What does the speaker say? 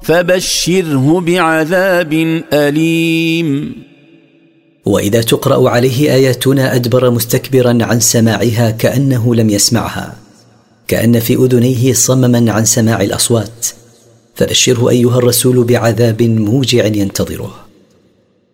فبشره بعذاب أليم. وإذا تقرأ عليه آياتنا أدبر مستكبرا عن سماعها كأنه لم يسمعها، كأن في أذنيه صمما عن سماع الأصوات، فبشره أيها الرسول بعذاب موجع ينتظره.